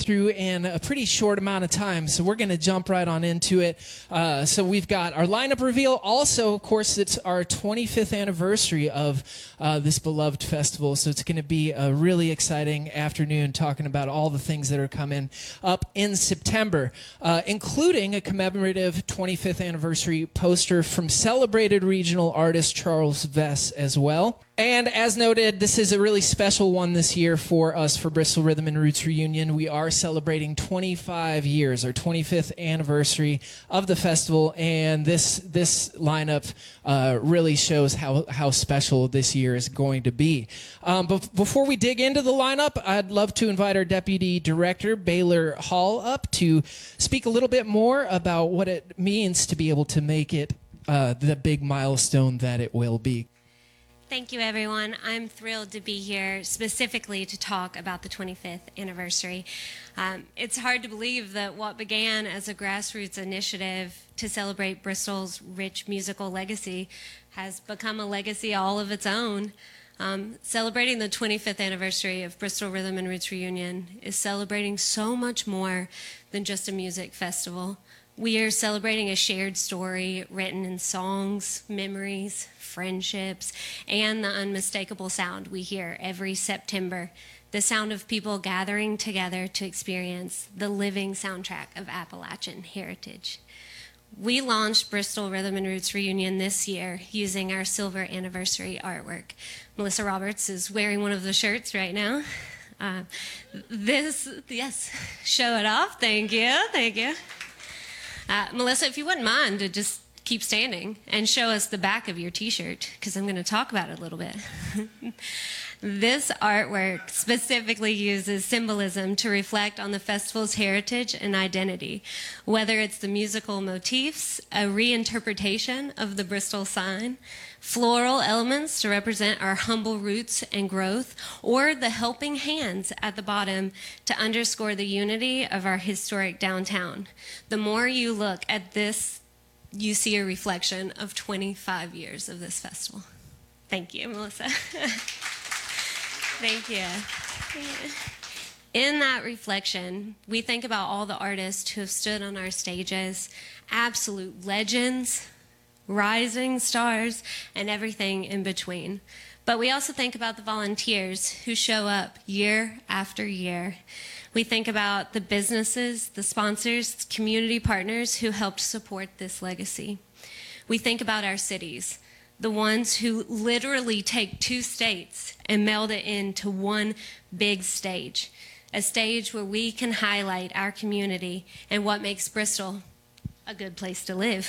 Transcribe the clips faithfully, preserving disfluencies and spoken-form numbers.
through in a pretty short amount of time, so we're going to jump right on into it. Uh, so we've got our lineup reveal. Also, of course, it's our twenty-fifth anniversary of uh, this beloved festival, so it's going to be a really exciting afternoon talking about all the things that are coming up in September, uh, including a commemorative twenty-fifth anniversary poster from celebrated regional artist Charles Vess as well. And as noted, this is a really special one this year for us for Bristol Rhythm and Roots Reunion. We are celebrating twenty-five years, our twenty-fifth anniversary of the festival, and this this lineup uh, really shows how, how special this year is going to be. Um, but before we dig into the lineup, I'd love to invite our Deputy Director, Baylor Hall, up to speak a little bit more about what it means to be able to make it uh, the big milestone that it will be. Thank you, everyone. I'm thrilled to be here specifically to talk about the twenty-fifth anniversary. Um, it's hard to believe that what began as a grassroots initiative to celebrate Bristol's rich musical legacy has become a legacy all of its own. Um, celebrating the twenty-fifth anniversary of Bristol Rhythm and Roots Reunion is celebrating so much more than just a music festival. We are celebrating a shared story written in songs, memories, friendships, and the unmistakable sound we hear every September, the sound of people gathering together to experience the living soundtrack of Appalachian heritage. We launched Bristol Rhythm and Roots Reunion this year using our silver anniversary artwork. Melissa Roberts is wearing one of the shirts right now. Uh, this, yes, show it off. Thank you, thank you. Uh, Melissa, if you wouldn't mind to just keep standing and show us the back of your t-shirt, because I'm going to talk about it a little bit. This artwork specifically uses symbolism to reflect on the festival's heritage and identity, whether it's the musical motifs, a reinterpretation of the Bristol sign, floral elements to represent our humble roots and growth, or the helping hands at the bottom to underscore the unity of our historic downtown. The more you look at this, you see a reflection of twenty-five years of this festival. Thank you, Melissa. Thank you. In that reflection, we think about all the artists who have stood on our stages, absolute legends, rising stars, and everything in between. But we also think about the volunteers who show up year after year. We think about the businesses, the sponsors, community partners who helped support this legacy. We think about our cities, the ones who literally take two states and meld it into one big stage, a stage where we can highlight our community and what makes Bristol a good place to live.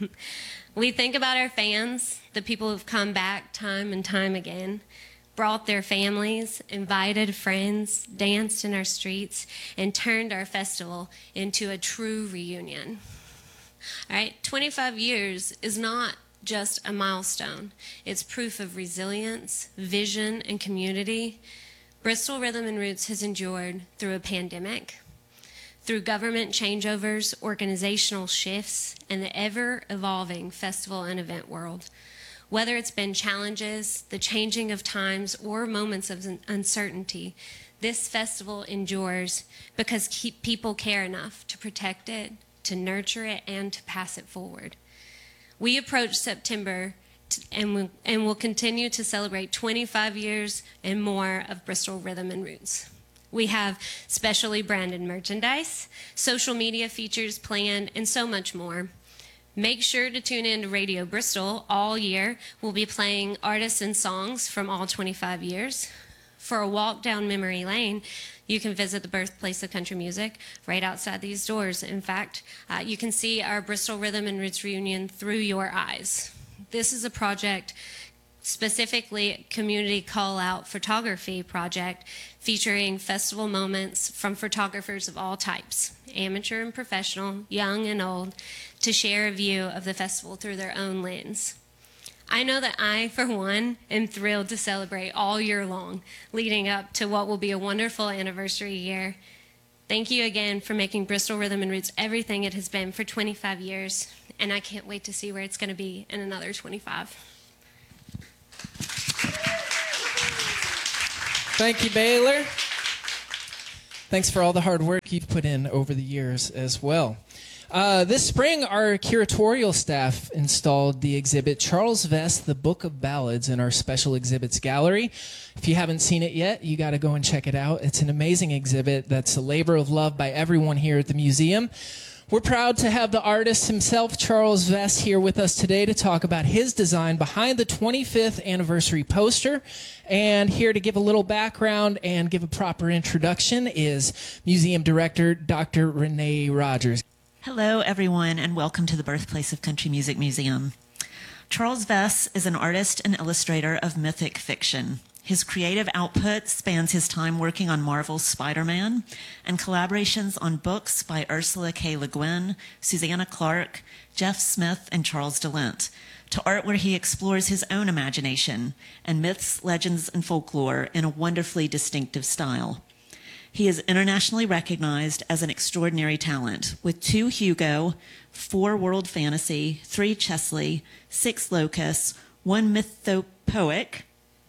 We think about our fans, the people who've come back time and time again, brought their families, invited friends, danced in our streets, and turned our festival into a true reunion. All right, twenty-five years is not just a milestone. It's proof of resilience, vision, and community. Bristol Rhythm and Roots has endured through a pandemic, through government changeovers, organizational shifts, and the ever-evolving festival and event world. Whether it's been challenges, the changing of times, or moments of uncertainty, this festival endures because keep people care enough to protect it, to nurture it, and to pass it forward. We approach September t- and, we'll, and will continue to celebrate twenty-five years and more of Bristol Rhythm and Roots. We have specially branded merchandise, social media features planned, and so much more. Make sure to tune in to Radio Bristol all year. We'll be playing artists and songs from all twenty-five years. For a walk down memory lane, you can visit the birthplace of country music right outside these doors. In fact, uh, you can see our Bristol Rhythm and Roots Reunion through your eyes. This is a project, specifically community call-out photography project, featuring festival moments from photographers of all types, amateur and professional, young and old, to share a view of the festival through their own lens. I know that I, for one, am thrilled to celebrate all year long, leading up to what will be a wonderful anniversary year. Thank you again for making Bristol Rhythm and Roots everything it has been for twenty-five years, and I can't wait to see where it's going to be in another twenty-five. Thank you, Baylor. Thanks for all the hard work you've put in over the years as well. Uh, this spring, our curatorial staff installed the exhibit Charles Vess, The Book of Ballads, in our special exhibits gallery. If you haven't seen it yet, you got to go and check it out. It's an amazing exhibit that's a labor of love by everyone here at the museum. We're proud to have the artist himself, Charles Vess, here with us today to talk about his design behind the twenty-fifth anniversary poster. And here to give a little background and give a proper introduction is Museum Director Doctor Renee Rogers. Hello, everyone, and welcome to the Birthplace of Country Music Museum. Charles Vess is an artist and illustrator of mythic fiction. His creative output spans his time working on Marvel's Spider-Man and collaborations on books by Ursula K. Le Guin, Susanna Clarke, Jeff Smith, and Charles DeLint, to art where he explores his own imagination and myths, legends, and folklore in a wonderfully distinctive style. He is internationally recognized as an extraordinary talent, with two Hugo, four World Fantasy, three Chesley, six Locus, one Mythopoeic,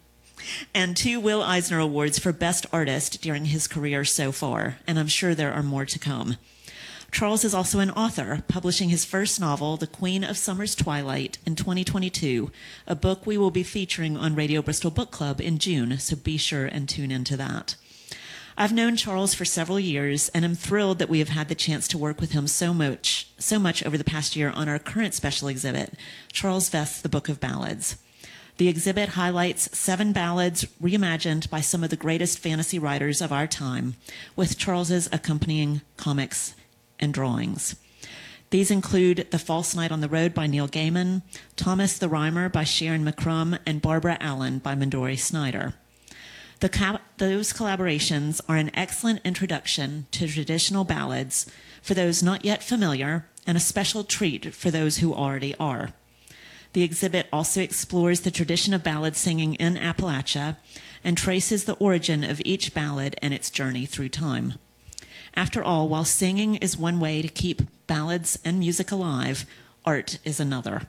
and two Will Eisner Awards for Best Artist during his career so far, and I'm sure there are more to come. Charles is also an author, publishing his first novel, The Queen of Summer's Twilight, in twenty twenty-two, a book we will be featuring on Radio Bristol Book Club in June, so be sure and tune into that. I've known Charles for several years, and I'm thrilled that we have had the chance to work with him so much, so much over the past year on our current special exhibit, Charles Vess, The Book of Ballads. The exhibit highlights seven ballads reimagined by some of the greatest fantasy writers of our time, with Charles's accompanying comics and drawings. These include The False Night on the Road by Neil Gaiman, Thomas the Rhymer by Sharon McCrum, and Barbara Allen by Midori Snyder. The co- those collaborations are an excellent introduction to traditional ballads for those not yet familiar, and a special treat for those who already are. The exhibit also explores the tradition of ballad singing in Appalachia and traces the origin of each ballad and its journey through time. After all, while singing is one way to keep ballads and music alive, art is another.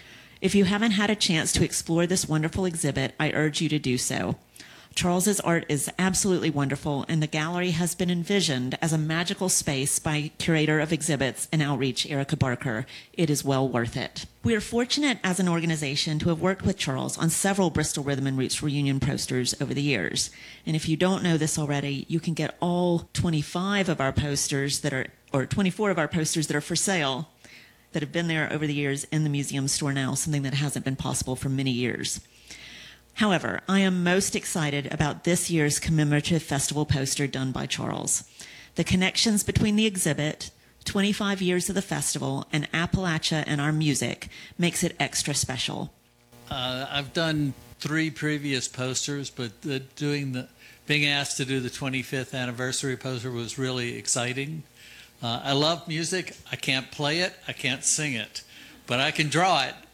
If you haven't had a chance to explore this wonderful exhibit, I urge you to do so. Charles's art is absolutely wonderful, and the gallery has been envisioned as a magical space by curator of exhibits and outreach, Erica Barker. It is well worth it. We are fortunate as an organization to have worked with Charles on several Bristol Rhythm and Roots reunion posters over the years. And if you don't know this already, you can get all twenty-five of our posters that are, or twenty-four of our posters that are for sale, that have been there over the years in the museum store now, something that hasn't been possible for many years. However, I am most excited about this year's commemorative festival poster done by Charles. The connections between the exhibit, twenty-five years of the festival, and Appalachia and our music makes it extra special. Uh, I've done three previous posters, but the, doing the, being asked to do the twenty-fifth anniversary poster was really exciting. Uh, I love music. I can't play it. I can't sing it, but I can draw it.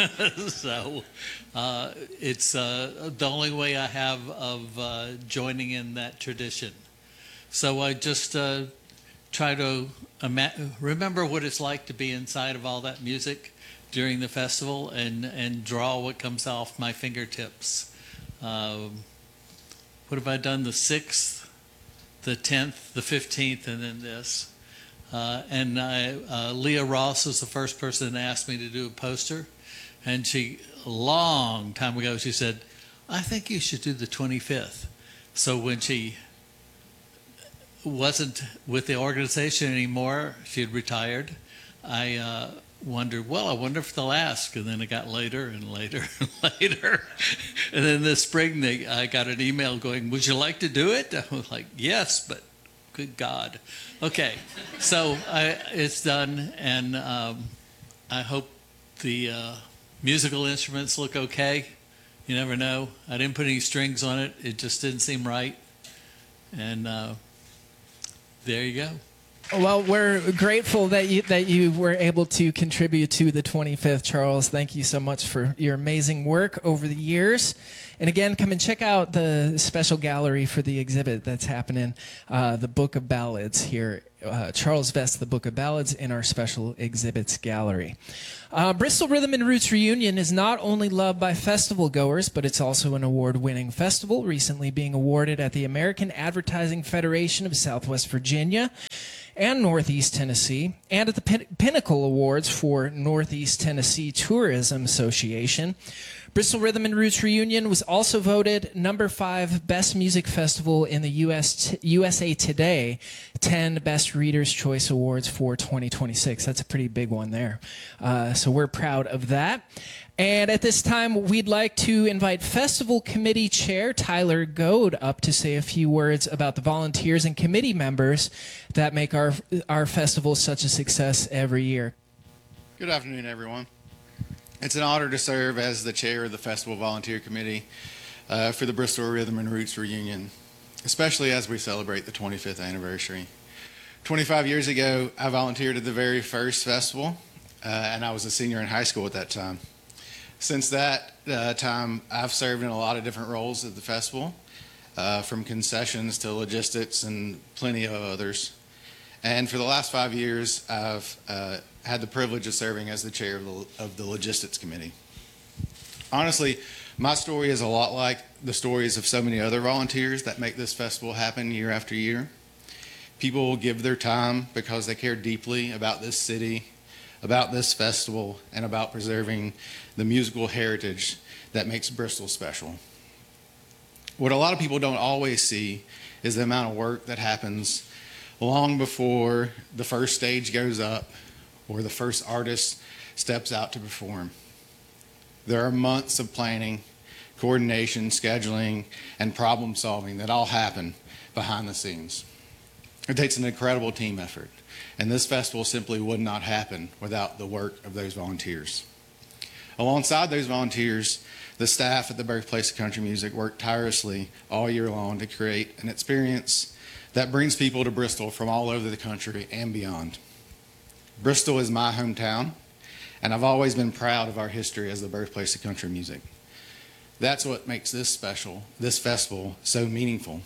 so uh, it's uh, the only way I have of uh, joining in that tradition. So I just uh, try to ima- remember what it's like to be inside of all that music during the festival and, and draw what comes off my fingertips. Um, what have I done? The sixth, the tenth, the fifteenth, and then this. Uh, and I, uh, Leah Ross was the first person that asked me to do a poster. And she, a long time ago, she said, I think you should do the twenty-fifth. So when she wasn't with the organization anymore, she had retired, I uh, wondered, well, I wonder if they'll ask. And then it got later and later and later. And then this spring, they, I got an email going, would you like to do it? I was like, yes, but good God. Okay, so I, it's done, and um, I hope the uh, musical instruments look okay. You never know. I didn't put any strings on it. It just didn't seem right. And uh, there you go. Well, we're grateful that you that you were able to contribute to the twenty-fifth, Charles. Thank you so much for your amazing work over the years. And again, come and check out the special gallery for the exhibit that's happening, uh, the Book of Ballads here. Uh, Charles Vest, the Book of Ballads, in our special exhibits gallery. Uh, Bristol Rhythm and Roots Reunion is not only loved by festival goers, but it's also an award-winning festival, recently being awarded at the American Advertising Federation of Southwest Virginia and Northeast Tennessee, and at the Pin- Pinnacle Awards for Northeast Tennessee Tourism Association. Bristol Rhythm and Roots Reunion was also voted number five best music festival in the U S T- U S A Today ten Best Readers' Choice Awards for twenty twenty-six. That's a pretty big one there. Uh, so we're proud of that. And at this time, we'd like to invite Festival Committee Chair Tyler Goad up to say a few words about the volunteers and committee members that make our our festival such a success every year. Good afternoon, everyone. It's an honor to serve as the chair of the Festival Volunteer Committee uh, for the Bristol Rhythm and Roots Reunion, especially as we celebrate the twenty-fifth anniversary. twenty-five years ago, I volunteered at the very first festival, uh, and I was a senior in high school at that time. Since that uh, time, I've served in a lot of different roles at the festival, uh, from concessions to logistics and plenty of others. And for the last five years, I've uh, had the privilege of serving as the chair of the, of the logistics committee. Honestly, my story is a lot like the stories of so many other volunteers that make this festival happen year after year. People will give their time because they care deeply about this city, about this festival, and about preserving the musical heritage that makes Bristol special. What a lot of people don't always see is the amount of work that happens long before the first stage goes up or the first artist steps out to perform. There are months of planning, coordination, scheduling, and problem solving that all happen behind the scenes. It takes an incredible team effort, and this festival simply would not happen without the work of those volunteers. Alongside those volunteers, the staff at the Birthplace of Country Music work tirelessly all year long to create an experience that brings people to Bristol from all over the country and beyond. Bristol is my hometown, and I've always been proud of our history as the birthplace of country music. That's what makes this special, this festival, so meaningful.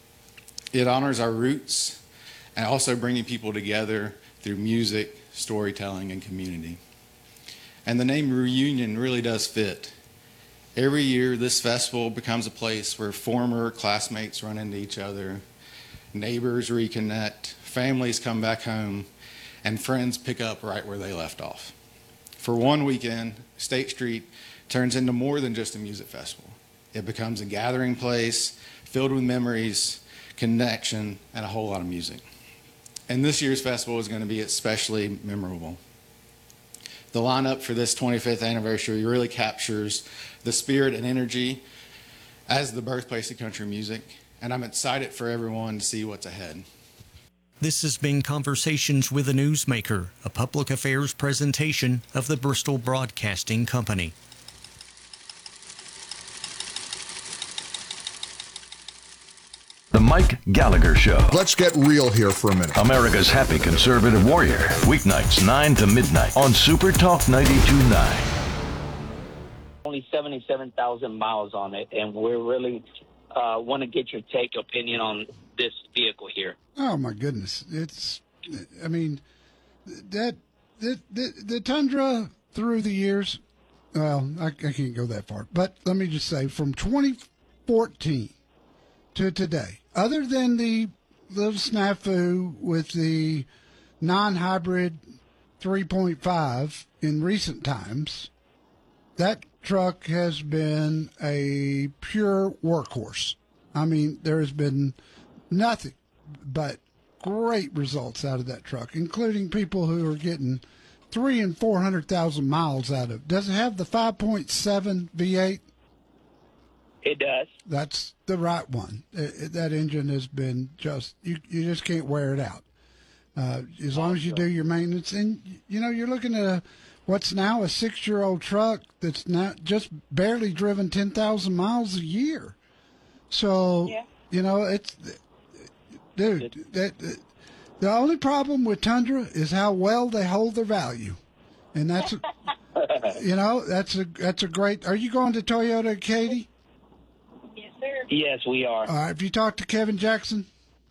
It honors our roots and also bringing people together through music, storytelling, and community. And the name Reunion really does fit. Every year, this festival becomes a place where former classmates run into each other, neighbors reconnect, families come back home, and friends pick up right where they left off. For one weekend, State Street turns into more than just a music festival. It becomes a gathering place filled with memories, connection, and a whole lot of music. And this year's festival is going to be especially memorable. The lineup for this twenty-fifth anniversary really captures the spirit and energy as the birthplace of country music, and I'm excited for everyone to see what's ahead. This has been Conversations with a Newsmaker, a public affairs presentation of the Bristol Broadcasting Company. The Mike Gallagher Show. Let's get real here for a minute. America's happy conservative warrior. Weeknights nine to midnight on Super Talk ninety-two point nine. Only seventy-seven thousand miles on it, and we're really uh, want to get your take, opinion on this vehicle here. Oh, my goodness. It's, I mean, that, that the, the Tundra through the years, well, I, I can't go that far, but let me just say from twenty fourteen to today, other than the little snafu with the non-hybrid three point five in recent times, that truck has been a pure workhorse. I mean, there has been nothing but great results out of that truck, including people who are getting three and four hundred thousand miles out of it. Does it have the five point seven V eight? It does. That's the right one. It, it, that engine has been just, you, you just can't wear it out. Uh, as long as you do your maintenance. And, you know, you're looking at a, what's now a six-year-old truck that's not just barely driven ten thousand miles a year. So, yeah. you know, it's, dude, that, The only problem with Tundra is how well they hold their value, and that's, a, you know, that's a that's a great. Are you going to Toyota, Katie? Yes, sir. Yes, we are. All right. Have you talked to Kevin Jackson?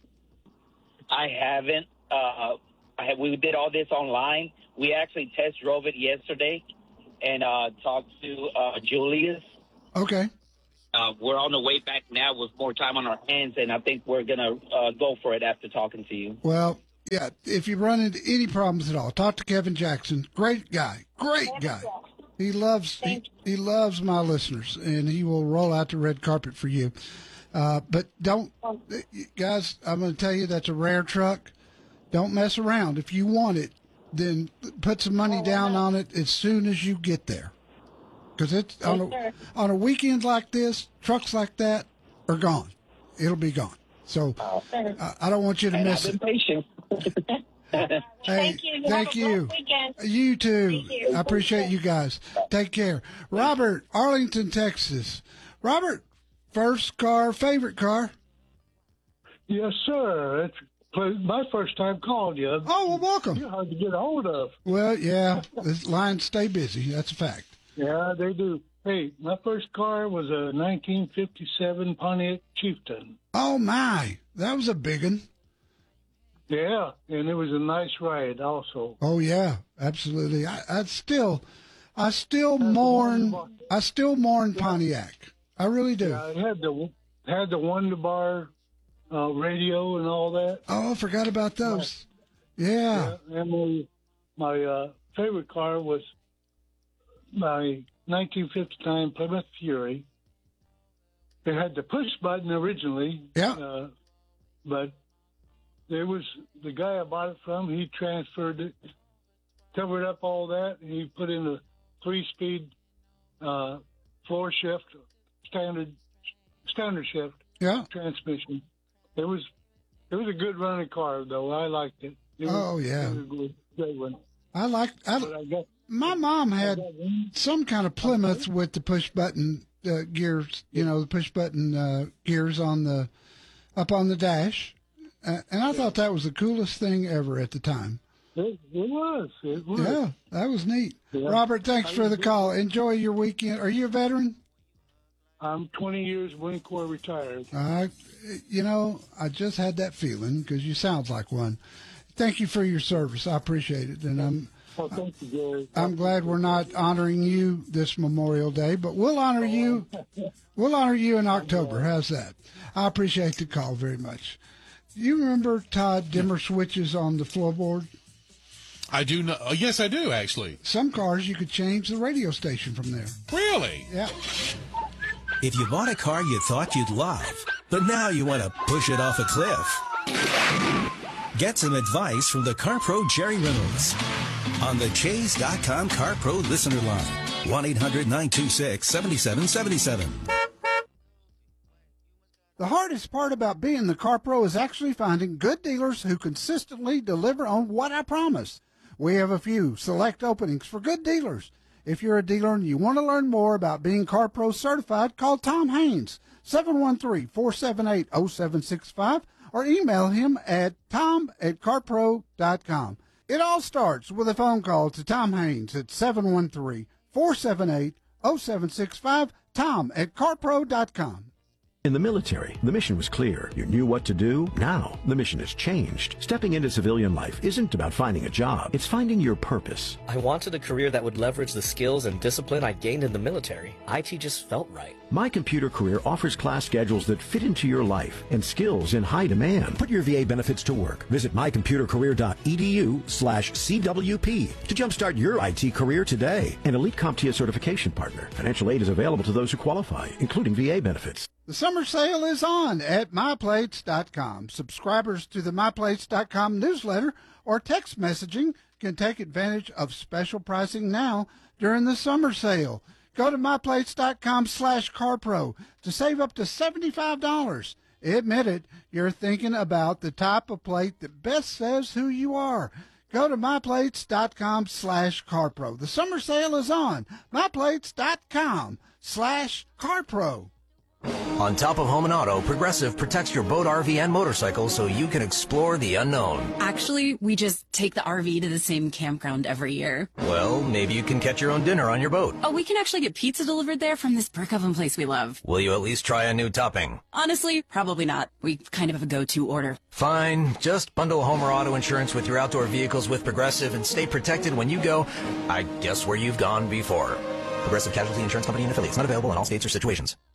I haven't. Uh, I have, we did all this online. We actually test drove it yesterday and uh, talked to uh, Julius. Okay. Uh, we're on the way back now with more time on our hands, and I think we're going to uh, go for it after talking to you. Well, yeah, if you run into any problems at all, talk to Kevin Jackson. Great guy. Great guy. He loves he, he loves my listeners, and he will roll out the red carpet for you. Uh, but don't, guys, I'm going to tell you that's a rare truck. Don't mess around. If you want it, then put some money down on it as soon as you get there. Because it's on a, on a weekend like this, trucks like that are gone. It'll be gone. So I, I don't want you to And miss I've it. been patient. Hey, Thank you. You thank have a you. blessed weekend. You too. Thank you. I appreciate you guys. Take care. Robert, Arlington, Texas. Robert, first car, favorite car? Yes, sir. It's my first time calling you. Oh, well, welcome. You're hard to get a hold of. Well, yeah, the lines stay busy. That's a fact. Yeah, they do. Hey, my first car was a nineteen fifty-seven Pontiac Chieftain. Oh, my. That was a big one. Yeah, and it was a nice ride also. Oh, yeah, absolutely. I, I still, I still mourn, I still mourn Pontiac. I really do. Yeah, it had the, had the Wonder Bar uh, radio and all that. Oh, I forgot about those. Yeah. Yeah, and my, my uh, favorite car was my nineteen fifty-nine Plymouth Fury. It had the push button originally. Yeah. Uh, but there was the guy I bought it from. He transferred it, covered up all that. And he put in a three-speed uh, floor shift, standard standard shift. Yeah. Transmission. It was it was a good running car though. I liked it. It was, Oh, yeah. It was a good, good one. I like, I, But I got my mom had some kind of Plymouth with the push button uh, gears, you know, the push button uh, gears on the, up on the dash. Uh, and I thought that was the coolest thing ever at the time. It, it was. It was. Yeah, that was neat. Yeah. Robert, thanks for the call. Enjoy your weekend. Are you a veteran? I'm twenty years Marine Corps retired. I, you know, I just had that feeling because you sound like one. Thank you for your service. I appreciate it, and I'm Well, thank you, Gary. I'm glad we're not honoring you this Memorial Day, but we'll honor you. We'll honor you in October. How's that? I appreciate the call very much. You remember, Todd, dimmer switches on the floorboard? I do know. Oh, yes, I do, actually. Some cars you could change the radio station from there. Really? Yeah. If you bought a car you thought you'd love, but now you want to push it off a cliff, get some advice from the CarPro Jerry Reynolds on the Chase dot com CarPro listener line. one eight hundred nine two six seven seven seven seven. The hardest part about being the CarPro is actually finding good dealers who consistently deliver on what I promise. We have a few select openings for good dealers. If you're a dealer and you want to learn more about being CarPro certified, call Tom Haynes, seven one three, four seven eight, zero seven six five, or email him at tom at carpro dot com. It all starts with a phone call to Tom Haynes at seven one three, four seven eight, zero seven six five, tom at carpro dot com. In the military, the mission was clear. You knew what to do. Now, the mission has changed. Stepping into civilian life isn't about finding a job. It's finding your purpose. I wanted a career that would leverage the skills and discipline I gained in the military. I T just felt right. My Computer Career offers class schedules that fit into your life and skills in high demand. Put your V A benefits to work. Visit my computer career dot e d u slash C W P to jumpstart your I T career today. An Elite CompTIA certification partner. Financial aid is available to those who qualify, including V A benefits. The summer sale is on at my plates dot com. Subscribers to the my plates dot com newsletter or text messaging can take advantage of special pricing now during the summer sale. Go to my plates dot com slash CarPro to save up to seventy-five dollars. Admit it, you're thinking about the type of plate that best says who you are. Go to my plates dot com slash CarPro. The summer sale is on. my plates dot com slash CarPro. On top of home and auto, Progressive protects your boat, R V, and motorcycle so you can explore the unknown. Actually, we just take the R V to the same campground every year. Well, maybe you can catch your own dinner on your boat. Oh, we can actually get pizza delivered there from this brick oven place we love. Will you at least try a new topping? Honestly, probably not. We kind of have a go-to order. Fine. Just bundle home or auto insurance with your outdoor vehicles with Progressive and stay protected when you go, I guess, where you've gone before. Progressive Casualty Insurance Company and affiliates. Not available in all states or situations.